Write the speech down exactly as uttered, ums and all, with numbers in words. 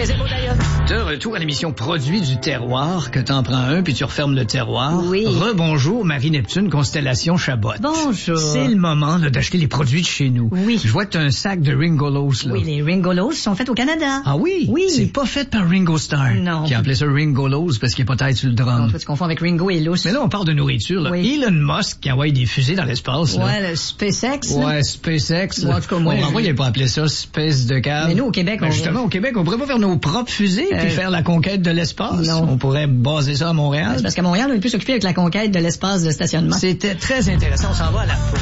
c'est beau d'ailleurs. De retour à l'émission Produits du terroir, que t'en prends un puis tu refermes le terroir. Oui. Rebonjour, Marie-Neptune, Constellation Chabot. Bonjour. C'est le moment là, d'acheter les produits de chez nous. Oui. Je vois que t'as un sac de Ringolos, là. Oui, les Ringolos sont faits au Canada. Ah oui? Oui. C'est pas fait par Ringo Starr. Non. Qui a appelé ça Ringolos parce qu'il est pas tête sur le Non, drum. toi, tu confonds avec Ringo et Luce. Mais là, on parle de nourriture, là. Oui. Elon Musk qui envoie des fusées dans l'espace, là. Ouais, le SpaceX. là. Ouais, SpaceX. Ouais, en tout cas, moi, on je- pourquoi il n'a pas appelé ça Space de cave? Mais nous, au Québec, Ben, on- justement, au Québec, on pourrait pas faire nos propres fusées Euh, puis faire la conquête de l'espace. non. On pourrait baser ça à Montréal. C'est parce qu'à Montréal, on est plus occupé avec la conquête de l'espace de stationnement. C'était très intéressant. On s'en va à la pause.